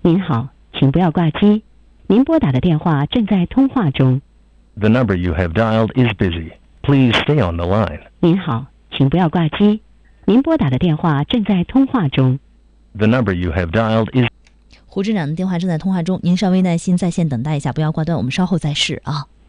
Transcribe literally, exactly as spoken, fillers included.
您好，请不要挂机，您拨打的电话正在通话中。 The number you have dialed is busy. Please stay on the line. 您好，请不要挂机，您拨打的电话正在通话中。 The number you have dialed is 胡镇长的电话正在通话中，您稍微耐心在线等待一下，不要挂断，我们稍后再试啊。